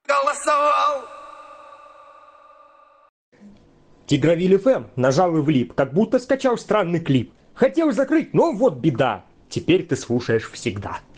голосовал. Тигровиль ФМ нажал и влип, как будто скачал странный клип. Хотел закрыть, но вот беда. Теперь ты слушаешь всегда.